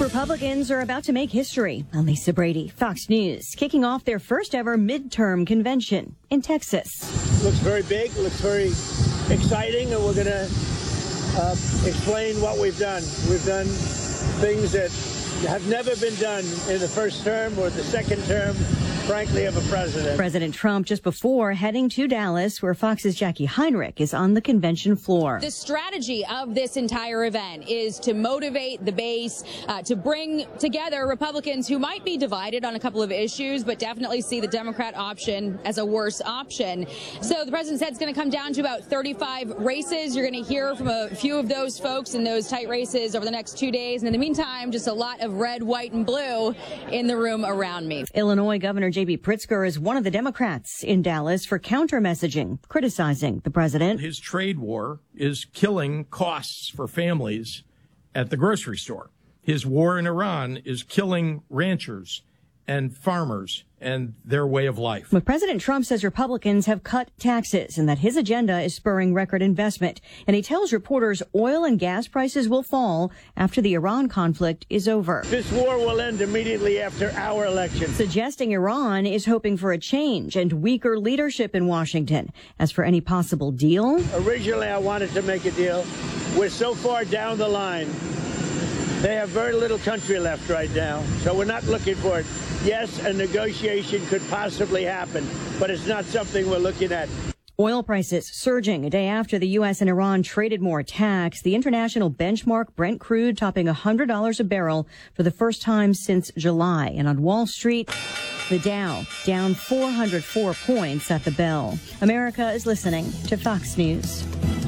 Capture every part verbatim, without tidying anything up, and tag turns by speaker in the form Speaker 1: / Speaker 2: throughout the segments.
Speaker 1: Republicans are about to make history. I'm Lisa Brady, Fox News, kicking off their first ever midterm convention in Texas.
Speaker 2: Looks very big, looks very exciting, and we're going to uh, explain what we've done. We've done things that have never been done in the first term or the second term, frankly, of a president.
Speaker 1: President Trump just before heading to Dallas, where Fox's Jackie Heinrich is on the convention floor.
Speaker 3: The strategy of this entire event is to motivate the base, uh, to bring together Republicans who might be divided on a couple of issues, but definitely see the Democrat option as a worse option. So the president said it's going to come down to about thirty-five races. You're going to hear from a few of those folks in those tight races over the next two days. And in the meantime, just a lot of red, white, and blue in the room around me.
Speaker 1: Illinois Governor J B Pritzker is one of the Democrats in Dallas for counter-messaging, criticizing the president.
Speaker 4: His trade war is killing costs for families at the grocery store. His war in Iran is killing ranchers and farmers and their way of life.
Speaker 1: But President Trump says Republicans have cut taxes and that his agenda is spurring record investment. And he tells reporters oil and gas prices will fall after the Iran conflict is over.
Speaker 2: This war will end immediately after our election.
Speaker 1: Suggesting Iran is hoping for a change and weaker leadership in Washington. As for any possible deal,
Speaker 2: originally I wanted to make a deal. We're so far down the line. They have very little country left right now, so we're not looking for it. Yes, a negotiation could possibly happen, but it's not something we're looking at.
Speaker 1: Oil prices surging a day after the U S and Iran traded more attacks. The international benchmark Brent crude topping one hundred dollars a barrel for the first time since July. And on Wall Street, the Dow down four hundred four points at the bell. America is listening to Fox News.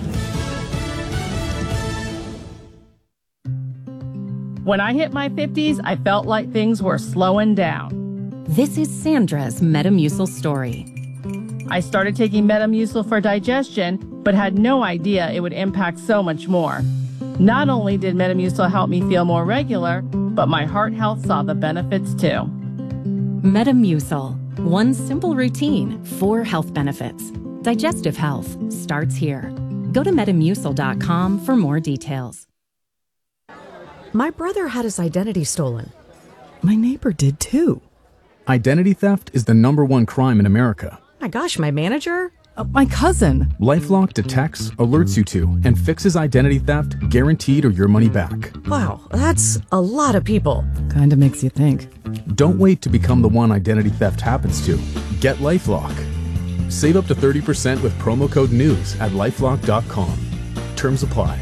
Speaker 5: When I hit my fifties, I felt like things were slowing down.
Speaker 6: This is Sandra's Metamucil story.
Speaker 5: I started taking Metamucil for digestion, but had no idea it would impact so much more. Not only did Metamucil help me feel more regular, but my heart health saw the benefits too.
Speaker 6: Metamucil, one simple routine, four health benefits. Digestive health starts here. Go to metamucil dot com for more details.
Speaker 7: My brother had his identity stolen.
Speaker 8: My neighbor did too.
Speaker 9: Identity theft is the number one crime in America.
Speaker 7: My gosh, my manager?
Speaker 8: Uh, my cousin.
Speaker 9: LifeLock detects, alerts you to, and fixes identity theft, guaranteed or your money back.
Speaker 7: Wow, that's a lot of people.
Speaker 8: Kinda makes you think.
Speaker 9: Don't wait to become the one identity theft happens to. Get LifeLock. Save up to thirty percent with promo code NEWS at lifelock dot com. Terms apply.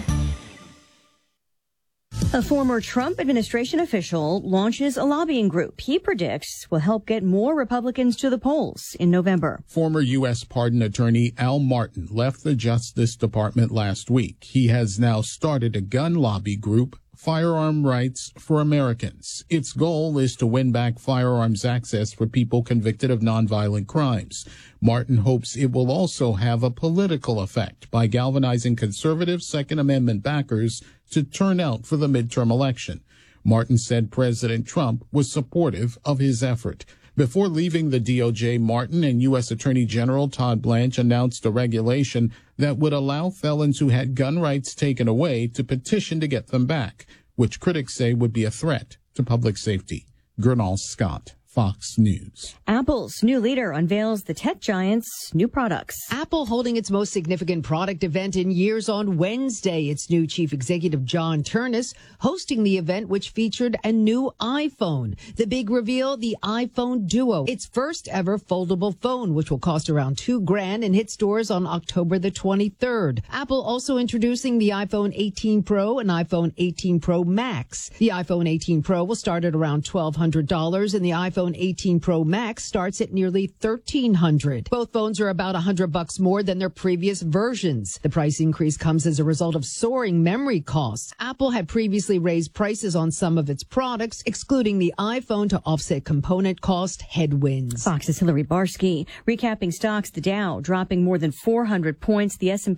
Speaker 1: A former Trump administration official launches a lobbying group he predicts will help get more Republicans to the polls in November.
Speaker 10: Former U S pardon attorney Al Martin left the Justice Department last week. He has now started a gun lobby group, Firearm Rights for Americans. Its goal is to win back firearms access for people convicted of nonviolent crimes. Martin hopes it will also have a political effect by galvanizing conservative Second Amendment backers to turn out for the midterm election. Martin said President Trump was supportive of his effort. Before leaving the D O J, Martin and U S Attorney General Todd Blanche announced a regulation that would allow felons who had gun rights taken away to petition to get them back, which critics say would be a threat to public safety. Gernal Scott, Fox News.
Speaker 1: Apple's new leader unveils the tech giant's new products.
Speaker 11: Apple holding its most significant product event in years on Wednesday. Its new chief executive, John Ternus, hosting the event, which featured a new iPhone. The big reveal, the iPhone Duo, its first ever foldable phone, which will cost around two grand and hit stores on October the twenty-third. Apple also introducing the iPhone eighteen Pro and iPhone eighteen Pro Max. The iPhone eighteen Pro will start at around twelve hundred dollars and the iPhone eighteen Pro Max starts at nearly thirteen hundred dollars. Both phones are about one hundred bucks more than their previous versions. The price increase comes as a result of soaring memory costs. Apple had previously raised prices on some of its products, excluding the iPhone, to offset component cost headwinds.
Speaker 1: Fox's Hillary Barsky recapping stocks. The Dow dropping more than four hundred points. The S and P